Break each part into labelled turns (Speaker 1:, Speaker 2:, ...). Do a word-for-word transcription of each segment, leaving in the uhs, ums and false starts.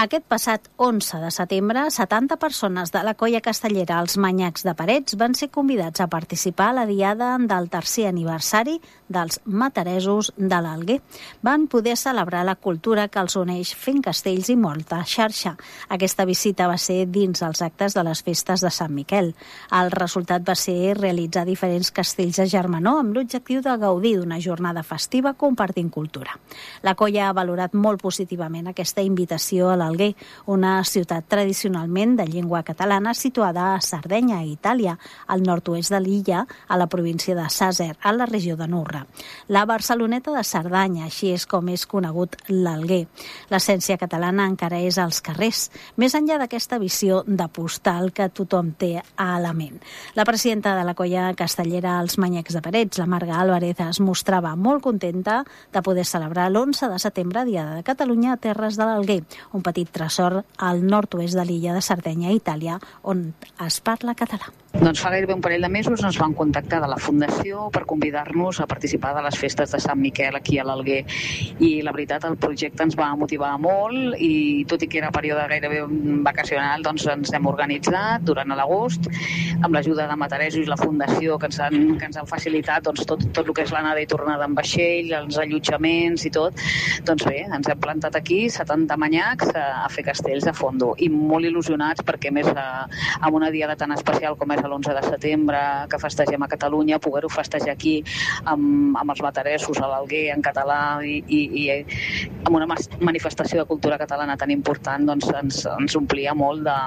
Speaker 1: Aquest passat onze de setembre, setanta persones de la colla castellera Els Manyacs de Parets van ser convidats a participar a la diada del tercer aniversari dels Mataresos de l'Alguer. Van poder celebrar la cultura que els uneix fent castells i molta xarxa. Aquesta visita va ser dins els actes de les festes de Sant Miquel. El resultat va ser realitzar diferents castells a Germanó amb l'objectiu de gaudir d'una jornada festiva compartint cultura. La colla ha valorat molt positivament aquesta invitació a l'Alguer, una ciutat tradicionalment de llengua catalana situada a Sardenya, a Itàlia, al nord-oest de l'illa, a la província de Sàsser, a la regió de Nurra. La Barceloneta de Cerdanya, així és com és conegut l'Alguer. L'essència catalana encara és als carrers, més enllà d'aquesta visió de postal que tothom té a la ment. La presidenta de la colla castellera Els Manyacs de Parets, la Marga Álvarez, es mostrava molt contenta de poder celebrar l'onze de setembre, Diada de Catalunya, a Terres de l'Alguer, un petit tresor al nord-oest de l'illa de Sardenya, Itàlia, on es parla català.
Speaker 2: Doncs fa gairebé un parell de mesos ens van contactar de la Fundació per convidar-nos a participar de les festes de Sant Miquel aquí a l'Alguer. I la veritat, el projecte ens va motivar molt i tot i que era període gairebé vacacional, doncs ens hem organitzat durant l'agost amb l'ajuda de Mataresos i la Fundació que ens han, que ens han facilitat doncs, tot, tot el que és l'anada i tornada en vaixell, els allotjaments i tot. Doncs bé, ens hem plantat aquí, setanta manyacs, a, a fer castells a fondo i molt il·lusionats perquè més a, amb una diada tan especial com és l'onze de setembre que festegem a Catalunya, poder-ho festejar aquí amb, amb els mataresos a l'Alguer en català i, i, i amb una manifestació de cultura catalana tan important, doncs ens, ens omplia molt de,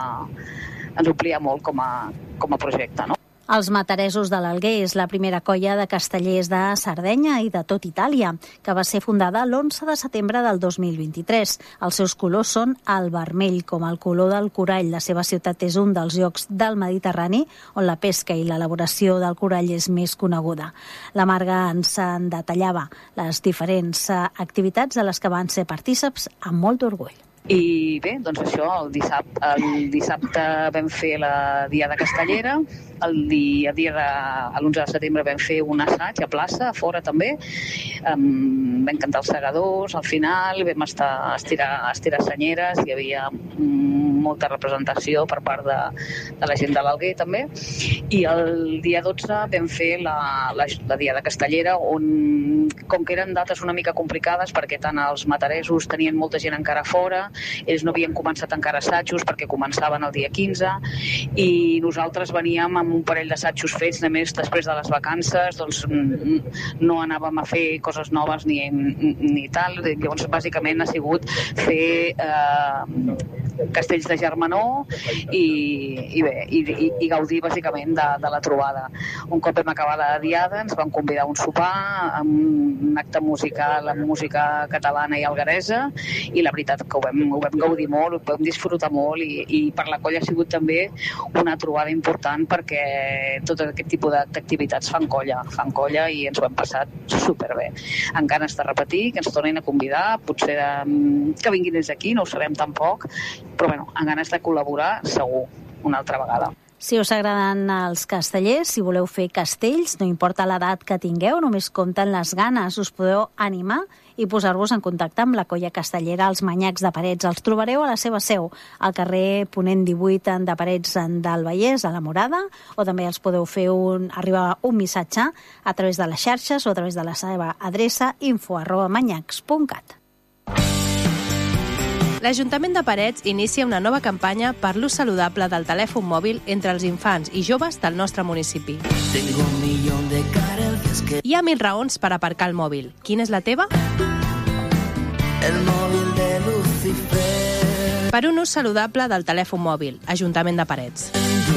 Speaker 2: ens omplia molt com a, com a projecte, no?
Speaker 1: Els Mataresos de l'Alguer és la primera colla de castellers de Sardenya i de tot Itàlia, que va ser fundada l'onze de setembre del dos mil vint-i-tres. Els seus colors són el vermell, com el color del corall. La seva ciutat és un dels llocs del Mediterrani on la pesca i l'elaboració del corall és més coneguda. La Marga ens en detallava les diferents activitats de les que van ser partícips amb molt d'orgull.
Speaker 2: I bé, doncs això, el dissabte, el dissabte vam fer la Diada Castellera, el dia, dia de, l'onze de setembre vam fer un assaig a plaça, a fora també, um, vam cantar els segadors, al final vam estar a estirar, a estirar senyeres, hi havia molta representació per part de, de la gent de l'Alguer també, i el dia dotze vam fer la, la, la Diada Castellera, on, com que eren dates una mica complicades, perquè tant els mataresos tenien molta gent encara fora, ells no havien començat encara assajos perquè començaven el dia quinze i nosaltres veníem amb un parell d'assajos fets només després de les vacances, doncs no anàvem a fer coses noves ni, ni tal. Llavors bàsicament ha sigut fer eh, castells de Germanó i, i bé, i, i, i gaudir bàsicament de, de la trobada. Un cop vam acabar la diada ens van convidar a un sopar amb un acte musical amb música catalana i algueresa i la veritat que ho vam ho vam gaudir molt, ho vam disfrutar molt i, i per la colla ha sigut també una trobada important perquè tot aquest tipus d'activitats fan colla, fan colla i ens ho hem passat superbé. Amb ganes de repetir, que ens tornin a convidar, potser de, que vinguin des d'aquí, no ho sabem tampoc, però bueno, amb ganes de col·laborar segur, una altra vegada.
Speaker 1: Si us agraden els castellers, si voleu fer castells, no importa l'edat que tingueu, només compten les ganes, us podeu animar i posar-vos en contacte amb la colla castellera Els Manyacs de Parets. Els trobareu a la seva seu, al carrer Ponent divuit de Parets del Vallès, a la Morada, o també els podeu fer un, arribar un missatge a través de les xarxes o a través de la seva adreça info arroba manyacs punt cat.
Speaker 3: L'Ajuntament de Parets inicia una nova campanya per l'ús saludable del telèfon mòbil entre els infants i joves del nostre municipi. Hi ha mil raons per aparcar el mòbil. Quina és la teva? El mòbil de Lucifer. Per un ús saludable del telèfon mòbil, Ajuntament de Parets.